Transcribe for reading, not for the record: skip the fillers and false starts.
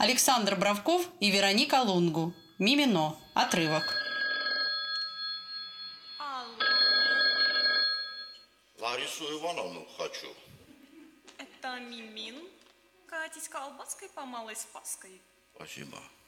Александр Бравков и Вероника Лунгу. Мимино. Отрывок. Ларису Ивановну хочу. Это Мимин. Катись колбаской по малой спаской. Спасибо.